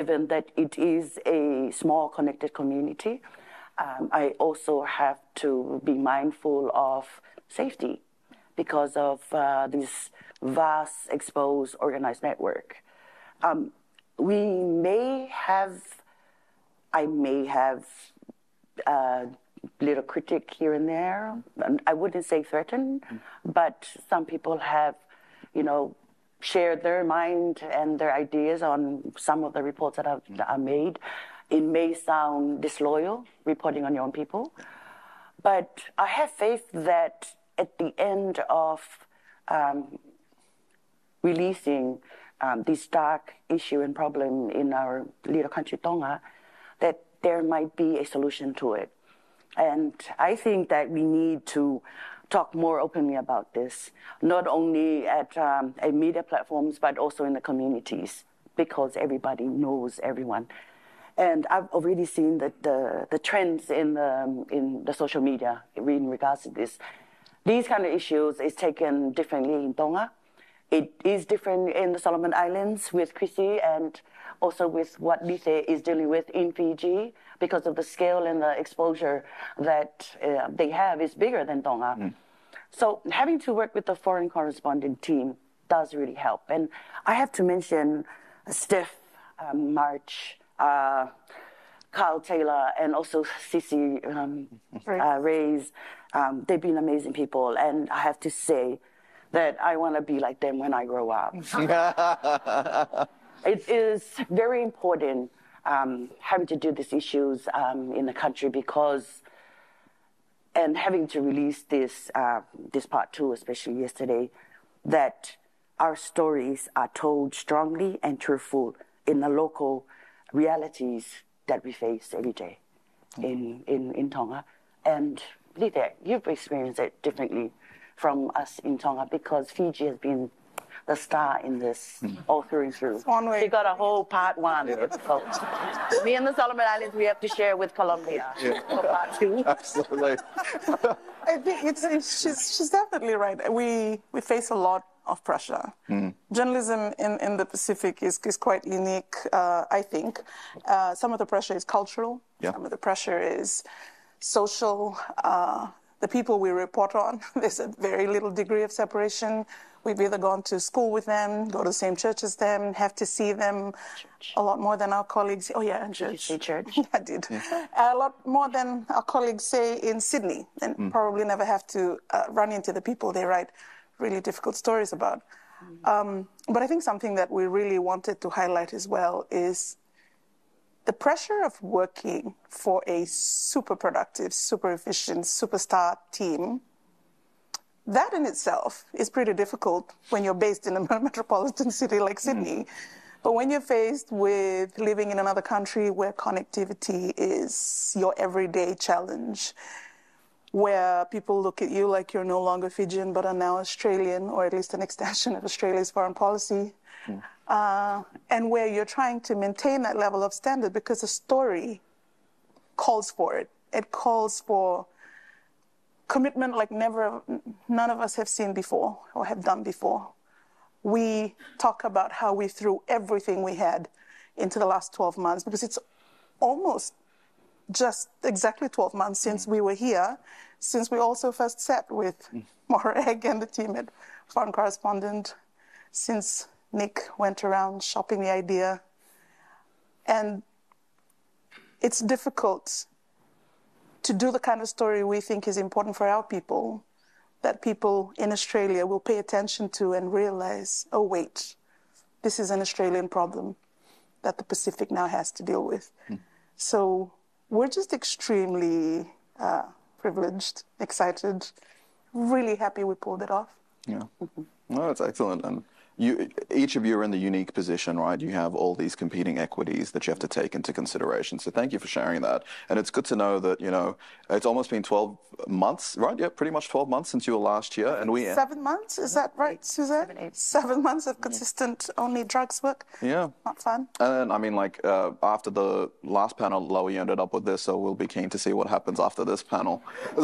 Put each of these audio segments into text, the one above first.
given that it is a small connected community, I also have to be mindful of safety because of this vast, exposed, organized network. I may have little critique here and there. I wouldn't say threatened, but some people have, shared their mind and their ideas on some of the reports that are made. It may sound disloyal, reporting on your own people, but I have faith that at the end of releasing this dark issue and problem in our little country Tonga, that there might be a solution to it. And I think that we need to talk more openly about this, not only at media platforms, but also in the communities, because everybody knows everyone. And I've already seen that the trends in the social media in regards to this. These kind of issues is taken differently in Tonga. It is different in the Solomon Islands with Chrissy, and also with what Lise is dealing with in Fiji, because of the scale and the exposure that they have is bigger than Tonga. So having to work with the foreign correspondent team does really help. And I have to mention Steph, March, Carl Taylor, and also Cici Reyes. They've been amazing people, and I have to say that I want to be like them when I grow up. It is very important having to do these issues in the country because, and having to release this part two, especially yesterday, that our stories are told strongly and truthful in the local realities that we face every day in Tonga. And Lite, you've experienced it differently from us in Tonga because Fiji has been the star in this all through and through. She got a whole part one. Yeah. So, me and the Solomon Islands, we have to share with Colombia for part two. Absolutely. I think she's definitely right. We face a lot of pressure. Journalism in the Pacific is quite unique, I think. Some of the pressure is cultural. Yeah. Some of the pressure is social. The people we report on, there's a very little degree of separation. We've either gone to school with them, go to the same church as them, have to see them a lot more than our colleagues. Oh, yeah, in church. Did you say church? I did. Yeah. A lot more than our colleagues say in Sydney, and probably never have to run into the people they write really difficult stories about. But I think something that we really wanted to highlight as well is the pressure of working for a super productive, super efficient, superstar team. That in itself is pretty difficult when you're based in a metropolitan city like Sydney. But when you're faced with living in another country where connectivity is your everyday challenge, where people look at you like you're no longer Fijian but are now Australian, or at least an extension of Australia's foreign policy, and where you're trying to maintain that level of standard because the story calls for it. It calls for commitment like none of us have seen before or have done before. We talk about how we threw everything we had into the last 12 months because it's almost just exactly 12 months since we were here, since we also first sat with Morag and the team at Foreign Correspondent, since Nick went around shopping the idea. And it's difficult to do the kind of story we think is important for our people, that people in Australia will pay attention to and realize, oh, wait, this is an Australian problem that the Pacific now has to deal with. So we're just extremely privileged, excited, really happy we pulled it off. Yeah. No, that's excellent. And each of you are in the unique position, right? You have all these competing equities that you have to take into consideration. So thank you for sharing that. And it's good to know that, it's almost been 12 months, right? Yeah, pretty much 12 months since you were last year. And 7 months, is that right, Suzette? 7 months of consistent only drugs work. Yeah. Not fun. And I mean, after the last panel, Lowy ended up with this, so we'll be keen to see what happens after this panel.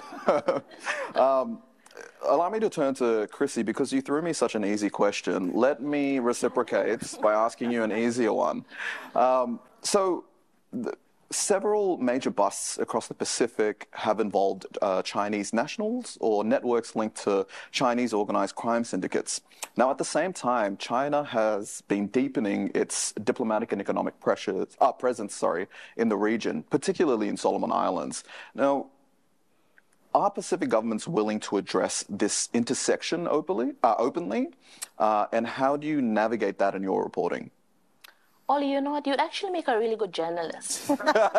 Allow me to turn to Chrissy, because you threw me such an easy question. Let me reciprocate by asking you an easier one. So several major busts across the Pacific have involved Chinese nationals or networks linked to Chinese organized crime syndicates. Now, at the same time, China has been deepening its diplomatic and economic presence in the region, particularly in Solomon Islands. Now, are Pacific governments willing to address this intersection openly? And how do you navigate that in your reporting? Ollie, you know what? You'd actually make a really good journalist.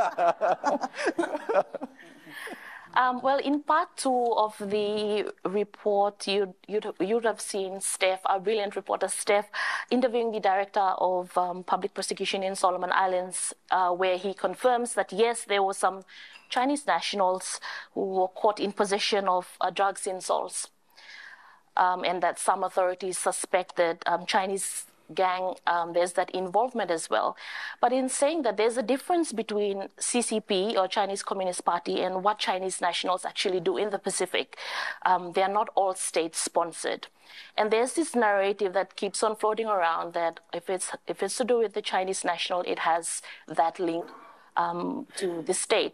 Well, in part 2 of the report, you'd have seen Steph, our brilliant reporter Steph, interviewing the director of public prosecution in Solomon Islands, where he confirms that, yes, there were some Chinese nationals who were caught in possession of drugs in Sols, and that some authorities suspected Chinese gang, there's that involvement as well. But in saying that, there's a difference between CCP or Chinese Communist Party and what Chinese nationals actually do in the Pacific. They are not all state-sponsored. And there's this narrative that keeps on floating around that if it's to do with the Chinese national, it has that link to the state.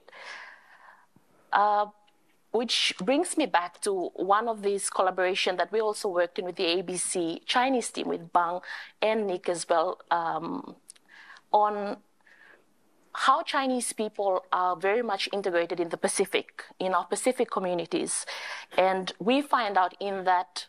Which brings me back to one of these collaborations that we also worked in with the ABC Chinese team, with Bang and Nick as well, on how Chinese people are very much integrated in the Pacific, in our Pacific communities. And we find out in that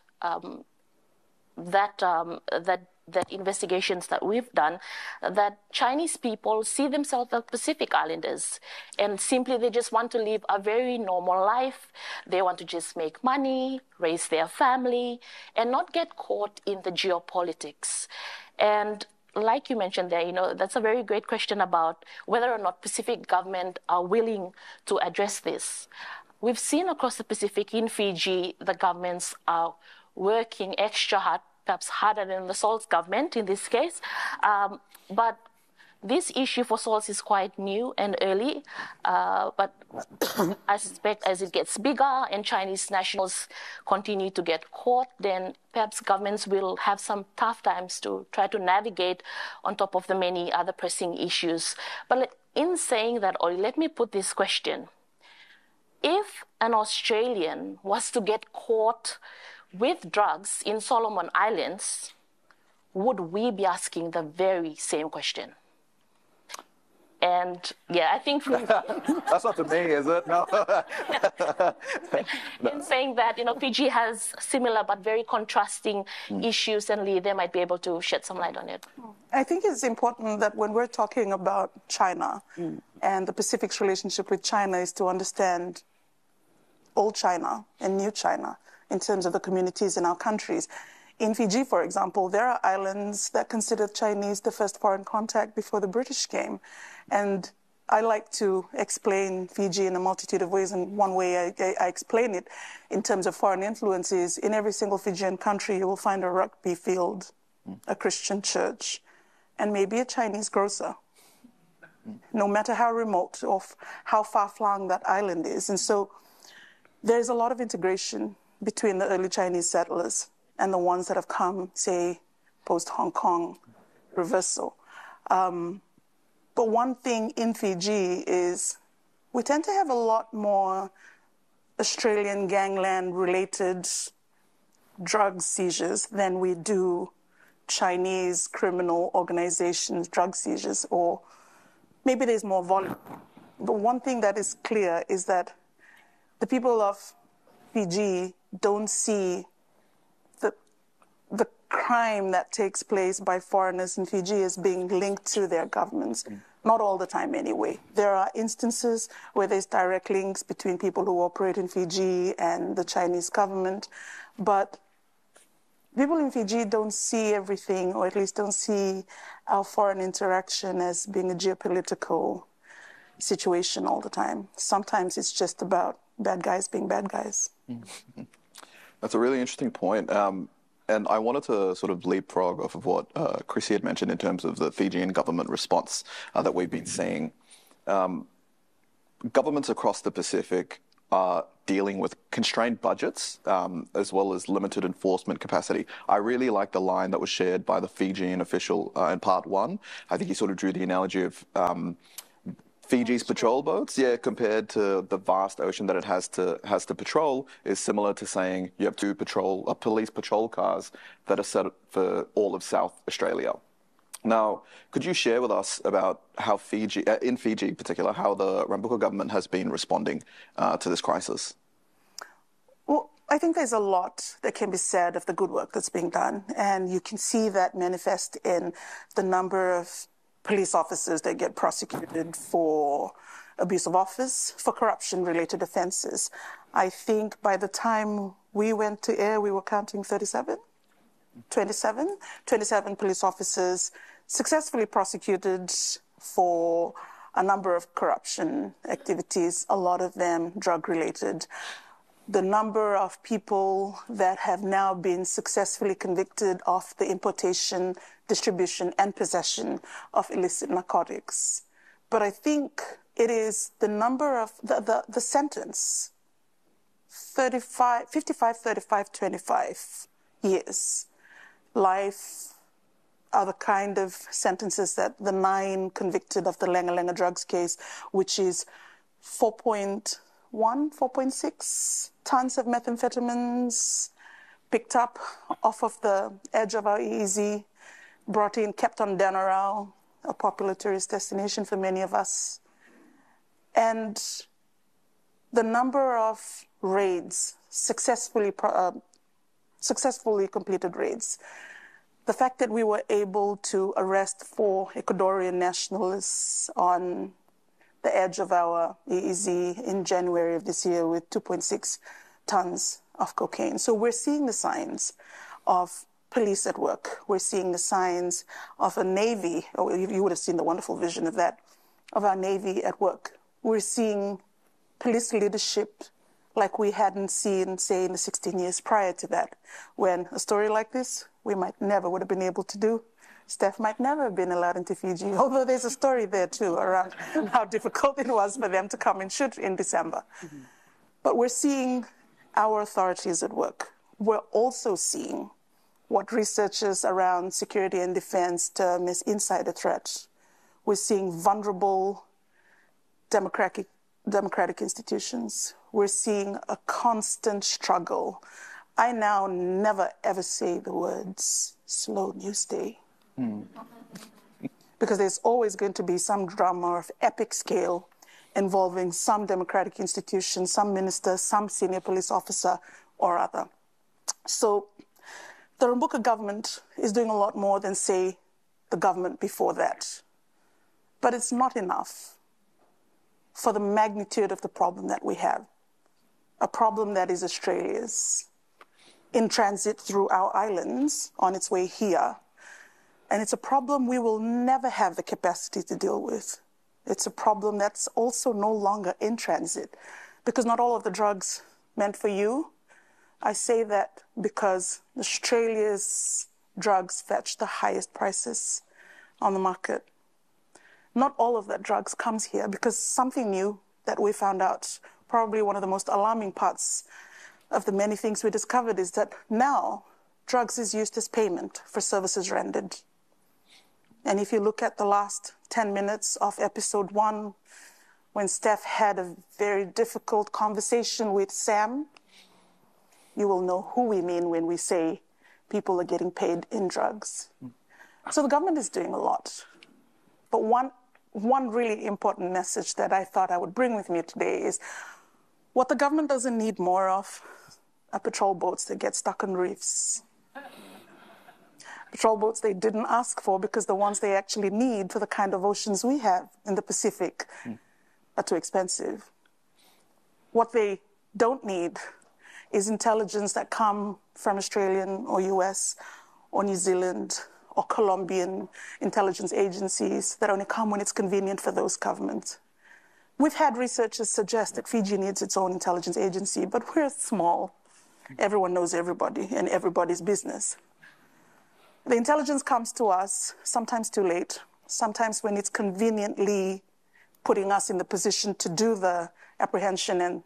investigations that we've done, that Chinese people see themselves as Pacific Islanders, and simply they just want to live a very normal life. They want to just make money, raise their family, and not get caught in the geopolitics. And like you mentioned there, that's a very great question about whether or not Pacific government are willing to address this. We've seen across the Pacific, in Fiji, the governments are working extra hard, perhaps harder than the Sols government in this case. But this issue for Sols is quite new and early. But I suspect as it gets bigger and Chinese nationals continue to get caught, then perhaps governments will have some tough times to try to navigate on top of the many other pressing issues. But in saying that, Ollie, let me put this question. If an Australian was to get caught with drugs in Solomon Islands, would we be asking the very same question? And yeah, I think that's not to me, is it? No. In saying that, Fiji has similar but very contrasting issues, and Lee, they might be able to shed some light on it. I think it's important that when we're talking about China and the Pacific's relationship with China, is to understand old China and new China in terms of the communities in our countries. In Fiji, for example, there are islands that considered Chinese the first foreign contact before the British came. And I like to explain Fiji in a multitude of ways, and one way I explain it in terms of foreign influences, in every single Fijian country you will find a rugby field, a Christian church, and maybe a Chinese grocer, no matter how remote or how far-flung that island is. And so there's a lot of integration between the early Chinese settlers and the ones that have come, say, post-Hong Kong reversal. But one thing in Fiji is we tend to have a lot more Australian gangland-related drug seizures than we do Chinese criminal organizations' drug seizures, or maybe there's more volume. But one thing that is clear is that the people of Fiji don't see the crime that takes place by foreigners in Fiji as being linked to their governments. Not all the time anyway. There are instances where there's direct links between people who operate in Fiji and the Chinese government, but people in Fiji don't see everything, or at least don't see our foreign interaction as being a geopolitical situation all the time. Sometimes it's just about bad guys being bad guys. That's a really interesting point. And I wanted to sort of leapfrog off of what Chrissy had mentioned in terms of the Fijian government response that we've been seeing. Governments across the Pacific are dealing with constrained budgets as well as limited enforcement capacity. I really like the line that was shared by the Fijian official in part one. I think he sort of drew the analogy of Fiji's patrol boats, compared to the vast ocean that it has to patrol, is similar to saying you have two police patrol cars that are set for all of South Australia. Now, could you share with us about how in Fiji in particular, how the Rabuka government has been responding to this crisis? Well, I think there's a lot that can be said of the good work that's being done, and you can see that manifest in the number of police officers that get prosecuted for abuse of office, for corruption-related offences. I think by the time we went to air, we were counting 27 police officers successfully prosecuted for a number of corruption activities, a lot of them drug-related. The number of people that have now been successfully convicted of the importation, distribution, and possession of illicit narcotics. But I think it is the number of the sentence, 55, 35, 25 years. Life are the kind of sentences that the 9 convicted of the Lenga Lenga drugs case, which is 4.6 tons of methamphetamines picked up off of the edge of our EEZ, brought in, kept on Denarau, a popular tourist destination for many of us. And the number of raids, successfully completed raids. The fact that we were able to arrest 4 Ecuadorian nationalists on the edge of our EEZ in January of this year with 2.6 tons of cocaine. So we're seeing the signs of police at work. We're seeing the signs of a Navy, you would have seen the wonderful vision of that, of our Navy at work. We're seeing police leadership like we hadn't seen, say, in the 16 years prior to that, when a story like this, we might never would have been able to do. Steph might never have been allowed into Fiji, although there's a story there too around how difficult it was for them to come and shoot in December. Mm-hmm. But we're seeing our authorities at work. We're also seeing what researchers around security and defense term as insider threat. We're seeing vulnerable democratic institutions. We're seeing a constant struggle. I now never ever say the words slow news day. Because there's always going to be some drama of epic scale involving some democratic institution, some minister, some senior police officer or other. So the Rabuka government is doing a lot more than, say, the government before that. But it's not enough for the magnitude of the problem that we have. A problem that is Australia's, in transit through our islands on its way here. And it's a problem we will never have the capacity to deal with. It's a problem that's also no longer in transit, because not all of the drugs meant for you. I say that because Australia's drugs fetch the highest prices on the market. Not all of that drugs comes here, because something new that we found out, probably one of the most alarming parts of the many things we discovered, is that now drugs is used as payment for services rendered. And if you look at the last 10 minutes of episode 1, when Steph had a very difficult conversation with Sam, you will know who we mean when we say people are getting paid in drugs. So the government is doing a lot. But one really important message that I thought I would bring with me today is what the government doesn't need more of are patrol boats that get stuck on reefs. Patrol boats they didn't ask for, because the ones they actually need for the kind of oceans we have in the Pacific are too expensive. What they don't need is intelligence that come from Australian or US or New Zealand or Colombian intelligence agencies that only come when it's convenient for those governments. We've had researchers suggest that Fiji needs its own intelligence agency, but we're small. Everyone knows everybody and everybody's business. The intelligence comes to us, sometimes too late, sometimes when it's conveniently putting us in the position to do the apprehension and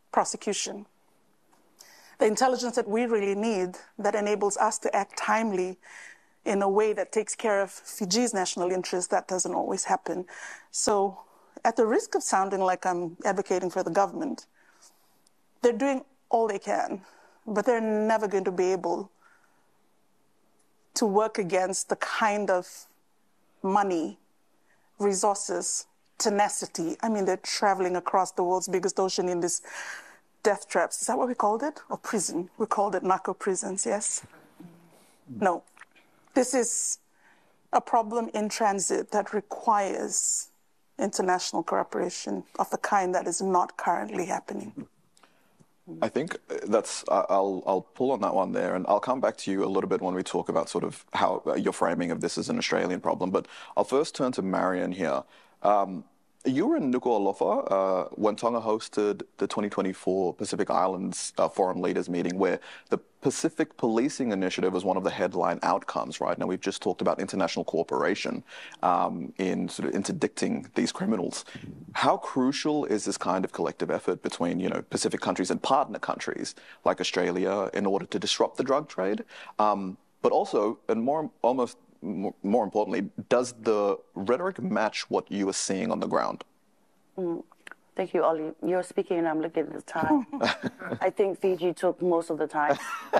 prosecution. The intelligence that we really need that enables us to act timely in a way that takes care of Fiji's national interest, that doesn't always happen. So at the risk of sounding like I'm advocating for the government, they're doing all they can, but they're never going to be able to work against the kind of money, resources, tenacity. I mean, they're traveling across the world's biggest ocean in this death traps. Is that what we called it? Or prison? We called it narco prisons, yes? No. This is a problem in transit that requires international cooperation of the kind that is not currently happening. I think I'll pull on that one there, and I'll come back to you a little bit when we talk about sort of how your framing of this is an Australian problem. But I'll first turn to Marion here. You were in Nuku'alofa when Tonga hosted the 2024 Pacific Islands Foreign Leaders meeting, where the Pacific Policing Initiative was one of the headline outcomes, right? Now, we've just talked about international cooperation in sort of interdicting these criminals. How crucial is this kind of collective effort between, Pacific countries and partner countries like Australia in order to disrupt the drug trade? But also, and more importantly, does the rhetoric match what you are seing on the ground? Thank you, Ollie. You're speaking and I'm looking at the time. I think Fiji took most of the time,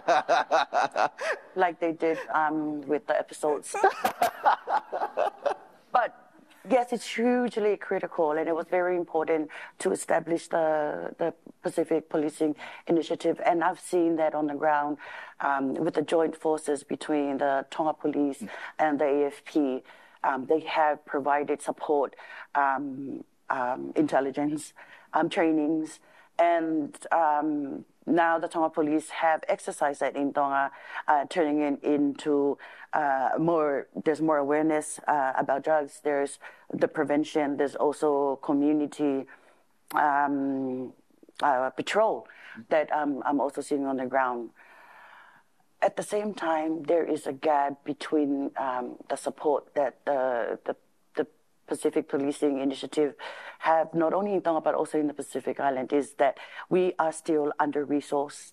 like they did with the episodes. But yes, it's hugely critical, and it was very important to establish the Pacific Policing Initiative. And I've seen that on the ground with the joint forces between the Tonga Police and the AFP. They have provided support, intelligence, trainings, and now the Tonga Police have exercised that in Tonga, turning it into there's more awareness about drugs. There's the prevention. There's also community patrol that I'm also seeing on the ground. At the same time, there is a gap between the support that the Pacific Policing Initiative have, not only in Tonga but also in the Pacific Island, is that we are still under-resourced.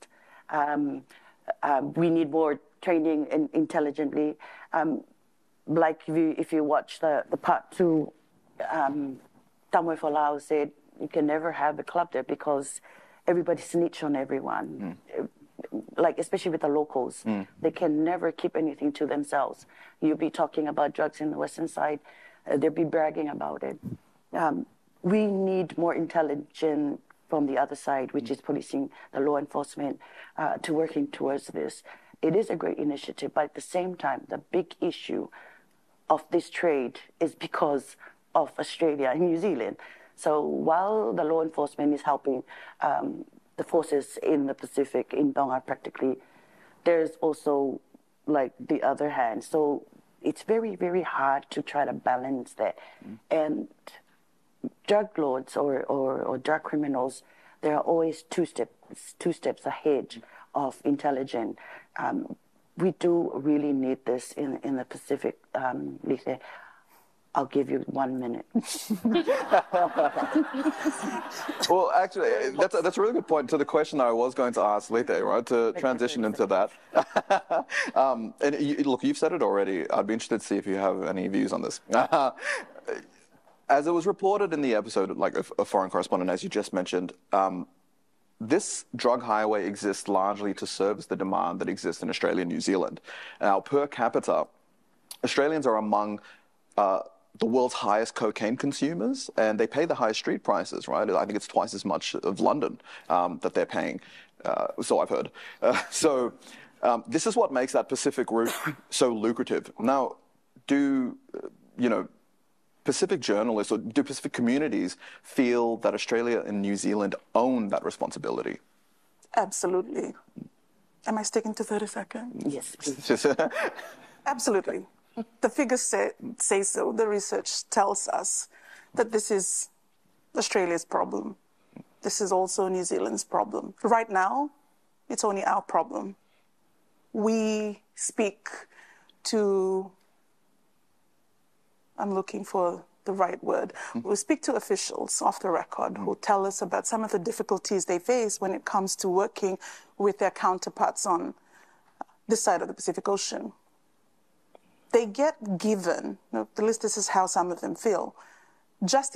We need more training intelligently. Like if you watch the part 2, Tamwe Folau said, you can never have a club there because everybody snitch on everyone. Like, especially with the locals, they can never keep anything to themselves. You'll be talking about drugs in the Western side, they'll be bragging about it. We need more intelligence from the other side, which is policing, the law enforcement, to working towards this. It is a great initiative, but at the same time, the big issue of this trade is because of Australia and New Zealand. So while the law enforcement is helping the forces in the Pacific, in Tonga practically, there's also like the other hand. So it's very, very hard to try to balance that. And drug lords or drug criminals, they are always two steps ahead of intelligence. We do really need this in the Pacific, Lise. I'll give you 1 minute. Well, actually, that's a really good point to the question I was going to ask Lite, right, to transition into that. And look, you've said it already. I'd be interested to see if you have any views on this. As it was reported in the episode, like a foreign correspondent, as you just mentioned, this drug highway exists largely to service the demand that exists in Australia and New Zealand. Now, per capita, Australians are among the world's highest cocaine consumers, and they pay the highest street prices, right? I think it's twice as much of London that they're paying, so I've heard. So this is what makes that Pacific route so lucrative. Now, do Pacific journalists or do Pacific communities feel that Australia and New Zealand own that responsibility? Absolutely. Am I sticking to 30 seconds? Yes, please. Absolutely. The figures say so. The research tells us that this is Australia's problem. This is also New Zealand's problem. Right now, it's only our problem. We speak to, I'm looking for the right word. We speak to officials off the record who tell us about some of the difficulties they face when it comes to working with their counterparts on this side of the Pacific Ocean. They get given, at least this is how some of them feel, just